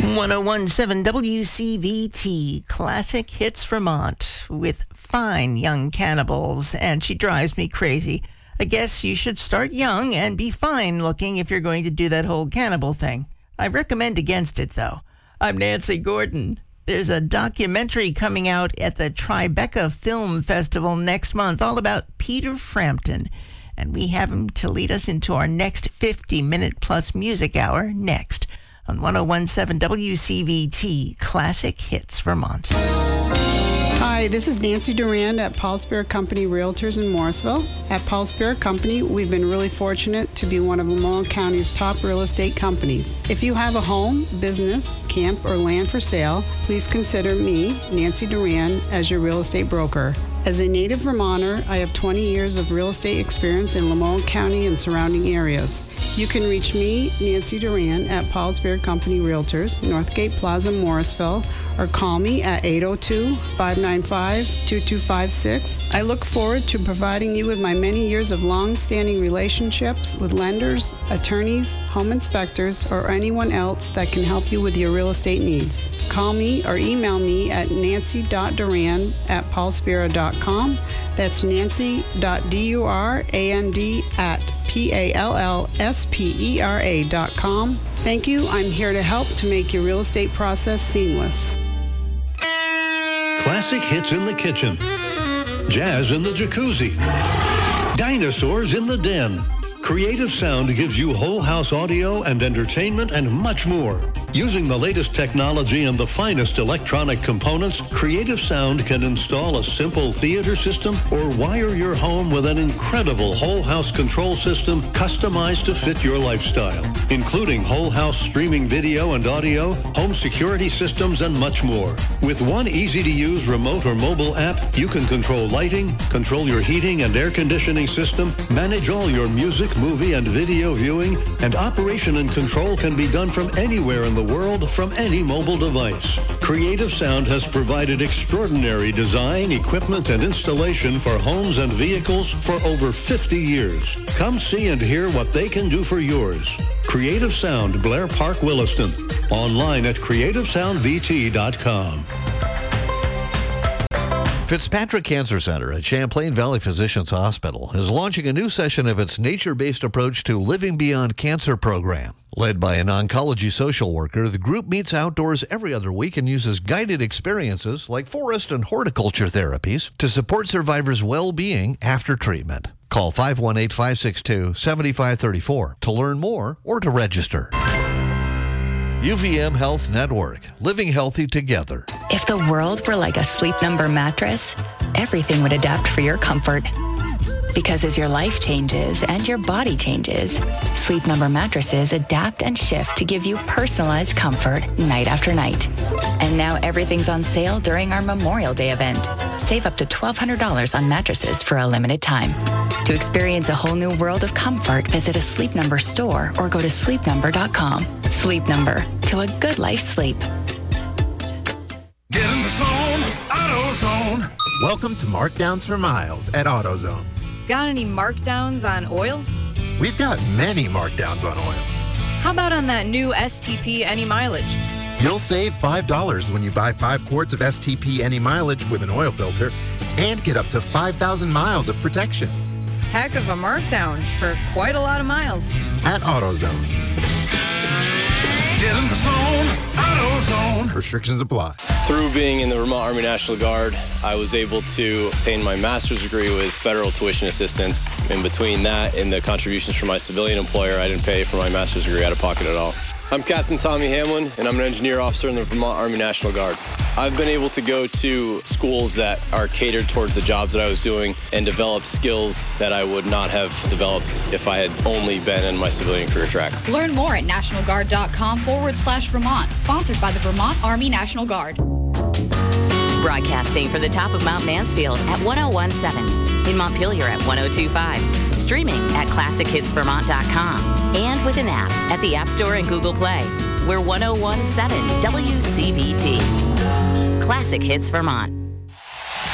1017 WCVT, Classic Hits Vermont, with Fine Young Cannibals, and she drives me crazy. I guess you should start young and be fine looking if you're going to do that whole cannibal thing. I recommend against it, though. I'm Nancy Gordon. There's a documentary coming out at the Tribeca Film Festival next month all about Peter Frampton, and we have him to lead us into our next 50-minute-plus music hour next on 1017 WCVT, Classic Hits Vermont. Hi, this is Nancy Duran at Paul Spear Company Realtors in Morrisville. At Paul Spear Company, we've been really fortunate to be one of Lemoore County's top real estate companies. If you have a home, business, camp, or land for sale, please consider me, Nancy Duran, as your real estate broker. As a native Vermonter, I have 20 years of real estate experience in Lemoore County and surrounding areas. You can reach me, Nancy Duran, at Paul Spear Company Realtors, Northgate Plaza, Morrisville, or call me at 802-595-2256. I look forward to providing you with my many years of long-standing relationships with lenders, attorneys, home inspectors, or anyone else that can help you with your real estate needs. Call me or email me at nancy.duran@paulspera.com. That's nancy.durand@PALLSPERA.com. Thank you. I'm here to help to make your real estate process seamless. Classic hits in the kitchen. Jazz in the jacuzzi. Dinosaurs in the den. Creative Sound gives you whole house audio and entertainment and much more. Using the latest technology and the finest electronic components, Creative Sound can install a simple theater system or wire your home with an incredible whole house control system customized to fit your lifestyle, including whole house streaming video and audio, home security systems, and much more. With one easy-to-use remote or mobile app, you can control lighting, control your heating and air conditioning system, manage all your music, movie, and video viewing, and operation and control can be done from anywhere in the world from any mobile device. Creative Sound has provided extraordinary design, equipment, and installation for homes and vehicles for over 50 years. Come see and hear what they can do for yours. Creative Sound, Blair Park, Williston. Online at creativesoundvt.com. Fitzpatrick Cancer Center at Champlain Valley Physicians Hospital is launching a new session of its nature-based approach to Living Beyond Cancer program. Led by an oncology social worker, the group meets outdoors every other week and uses guided experiences like forest and horticulture therapies to support survivors' well-being after treatment. Call 518-562-7534 to learn more or to register. UVM Health Network, living healthy together. If the world were like a Sleep Number mattress, everything would adapt for your comfort. Because as your life changes and your body changes, Sleep Number mattresses adapt and shift to give you personalized comfort night after night. And now everything's on sale during our Memorial Day event. Save up to $1,200 on mattresses for a limited time. To experience a whole new world of comfort, visit a Sleep Number store or go to sleepnumber.com. Sleep Number, to a good life sleep. Get in the zone, AutoZone. Welcome to Markdowns for Miles at AutoZone. Got any markdowns on oil? We've got many markdowns on oil. How about on that new STP Any Mileage? You'll save $5 when you buy 5 quarts of STP Any Mileage with an oil filter and get up to 5,000 miles of protection. Heck of a markdown for quite a lot of miles. At AutoZone. Get in the zone, AutoZone. Restrictions apply. Through being in the Vermont Army National Guard, I was able to obtain my master's degree with federal tuition assistance. In between that and the contributions from my civilian employer, I didn't pay for my master's degree out of pocket at all. I'm Captain Tommy Hamlin, and I'm an engineer officer in the Vermont Army National Guard. I've been able to go to schools that are catered towards the jobs that I was doing and develop skills that I would not have developed if I had only been in my civilian career track. Learn more at nationalguard.com/Vermont. Sponsored by the Vermont Army National Guard. Broadcasting from the top of Mount Mansfield at 1017. In Montpelier at 1025. Streaming at ClassicHitsVermont.com. And with an app at the App Store and Google Play. We're 1017 WCVT. Classic Hits Vermont.